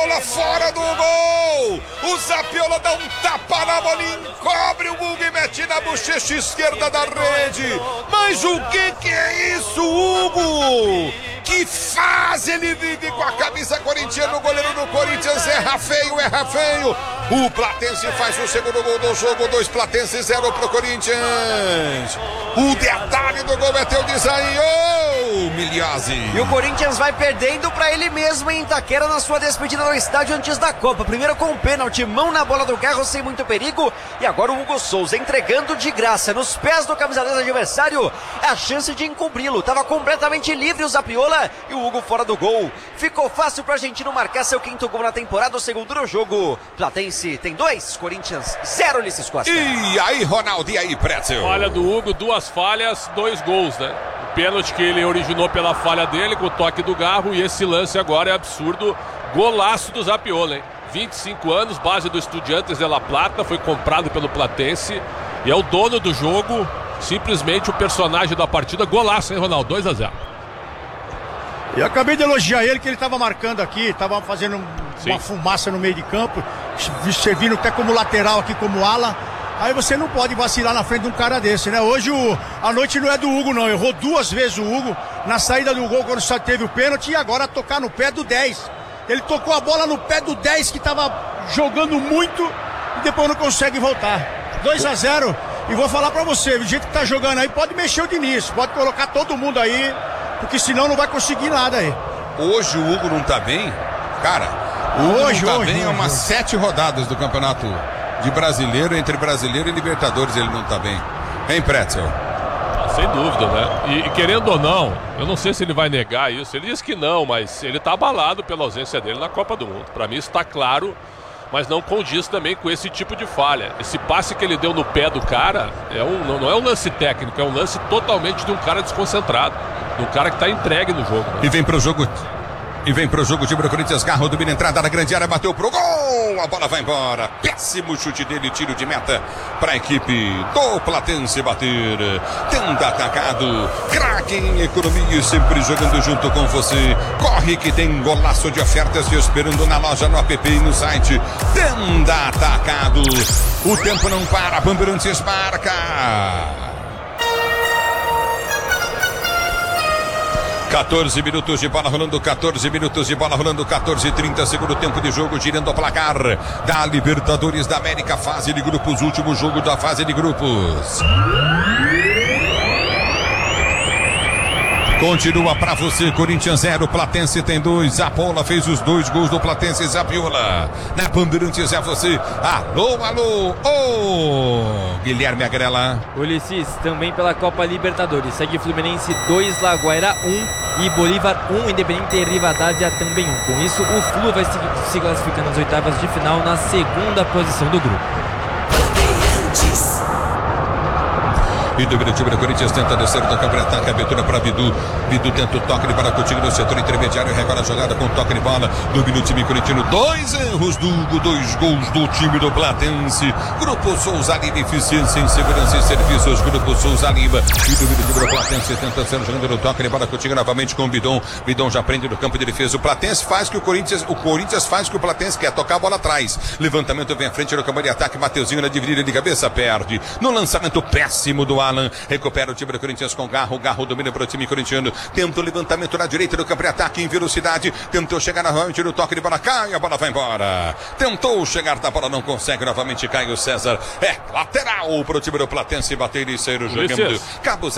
bola fora do gol. O Zapiola dá um tapa na bolinha, cobre o Hugo e mete na bochecha esquerda da rede. Mas o que é isso, Hugo? Que fase ele vive com a camisa corintiana. O goleiro do Corinthians erra feio. O Platense faz o segundo gol do jogo. 2 Platense, 0 pro Corinthians. O detalhe do gol é teu, diz aí, Miliazzi. E o Corinthians vai perdendo pra ele mesmo em Itaquera na sua despedida no estádio antes da Copa. Primeiro com o pênalti, mão na bola do carro sem muito perigo. E agora o Hugo Souza entregando de graça nos pés do camisa 10 adversário a chance de encobri-lo. Tava completamente livre o Zapiola e o Hugo fora do gol. Ficou fácil pro argentino marcar seu 5º gol na temporada, o segundo no jogo. Platense tem 2, Corinthians 0, Ulisses Costa. E aí, Ronaldo, e aí, Pretzel? Falha do Hugo, 2 falhas, 2 gols, né? O pênalti que ele originou pela falha dele, com o toque do Garro, e esse lance agora é absurdo. Golaço do Zapiola, hein? 25 anos, base do Estudiantes de La Plata, foi comprado pelo Platense e é o dono do jogo, simplesmente o personagem da partida. Golaço, hein, Ronaldo? 2-0. Eu acabei de elogiar ele, que ele estava marcando aqui, estava fazendo uma fumaça no meio de campo, servindo até como lateral aqui, como ala. Aí você não pode vacilar na frente de um cara desse, né? Hoje a noite não é do Hugo, não. Errou 2 vezes o Hugo na saída do gol quando só teve o pênalti, e agora tocar no pé do 10. Ele tocou a bola no pé do 10, que estava jogando muito, e depois não consegue voltar. 2-0. E vou falar pra você, o jeito que tá jogando aí, pode mexer o Diniz, pode colocar todo mundo aí, porque senão não vai conseguir nada aí. Hoje o Hugo não tá bem? Cara, o Hugo não tá bem há umas 7 rodadas do campeonato de brasileiro, entre brasileiro e Libertadores ele não tá bem. Hein, Pretzel? Sem dúvida, né? E querendo ou não, eu não sei se ele vai negar isso. Ele diz que não, mas ele tá abalado pela ausência dele na Copa do Mundo. Pra mim isso tá claro, mas não condiz também com esse tipo de falha. Esse passe que ele deu no pé do cara não é um lance técnico, é um lance totalmente de um cara desconcentrado, de um cara que tá entregue no jogo, né? E vem pro jogo de Corinthians. Garro domina a entrada da grande área, bateu pro gol, a bola vai embora. Péssimo chute dele, tiro de meta para a equipe do Platense bater. Tenda atacado, craque em economia, sempre jogando junto com você. Corre que tem golaço de ofertas te esperando na loja, no app e no site. Tenda atacado. O tempo não para, Bandeirantes marca. 14 minutos de bola rolando, 14:30, segundo tempo de jogo, girando o placar da Libertadores da América, fase de grupos, último jogo da fase de grupos. Continua pra você, Corinthians 0, Platense tem 2, Zapiola fez os 2 gols do Platense, Zapiola. Na Bandeirantes é você, alô, Guilherme Agrela. Ulisses, também pela Copa Libertadores, segue Fluminense 2, Laguaira 1 e Bolívar 1, Independiente Rivadavia também 1. Com isso, o Flu vai se classificando nas oitavas de final na 2ª posição do grupo. E do time do Corinthians tenta descer do campo de ataque, abertura para Bidu. Bidu tenta o toque de bola contigo no setor intermediário, recorre a jogada com toque de bola. Domina o time corintiano, 2 erros do Hugo, 2 gols do time do Platense. Grupo Souza Lima, eficiência em segurança e serviços. Grupo Souza Lima. E domina o time do Platense, tenta ser jogando no toque de bola contigo novamente com o Bidon. Bidon já prende no campo de defesa. O Platense faz que o Corinthians faz que o Platense quer tocar a bola atrás. Levantamento vem à frente no campo de ataque. Mateuzinho na dividida de cabeça, perde. No lançamento péssimo do Alan, recupera o time do Corinthians com Garro domina para o time corintiano, tenta o levantamento na direita do campo de ataque em velocidade, tentou chegar novamente no toque de bola, cai, a bola vai embora, tentou chegar da bola, não consegue, novamente Caio César, é lateral para o time do Platense bater e sair jogando. Cabo